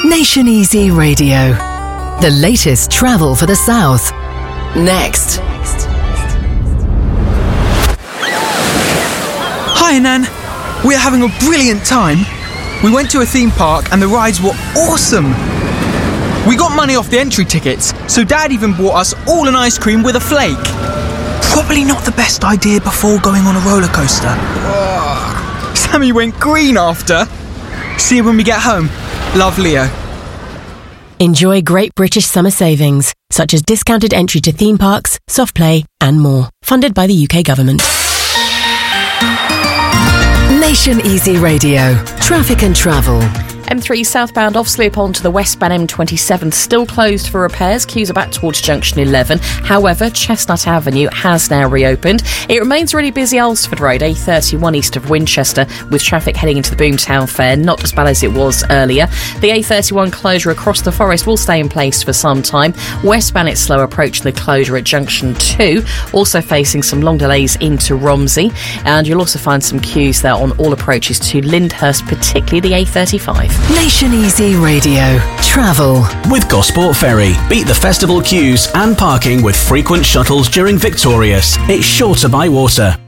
Nation Easy Radio. The latest travel for the South. Next. Hi, Nan. We're having a brilliant time. We went to a theme park and the rides were awesome. We got money off the entry tickets, so Dad even bought us all an ice cream with a flake. Probably not the best idea before going on a roller coaster. Sammy went green after. See you when we get home. Love, Leo. Enjoy great British summer savings, such as discounted entry to theme parks, soft play and more. Funded by the UK government. Nation Easy Radio. Traffic and travel. M3 southbound off Slip onto the westbound M27 still closed for repairs. Queues are back towards junction 11. However, Chestnut Avenue has now reopened. It remains really busy Alresford Road, A31 east of Winchester, with traffic heading into the Boomtown Fair, not as bad as it was earlier. The A31 closure across the Forest will stay in place for some time. Westbound it's slow approaching the closure at junction 2, also facing some long delays into Romsey, and you'll also find some queues there on all approaches to Lyndhurst, particularly the A35. Nation Easy Radio. Travel. With Gosport Ferry. Beat the festival queues and parking with frequent shuttles during Victorious. It's sure to buy water.